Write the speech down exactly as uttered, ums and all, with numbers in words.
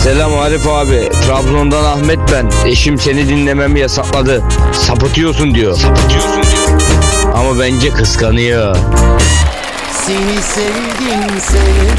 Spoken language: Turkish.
Selam Arif abi. Trabzon'dan Ahmet ben. Eşim seni dinlememi yasakladı. Sapıtıyorsun diyor. Sapıtıyorsun diyor. Ama bence kıskanıyor. Seni sevdim sevdim.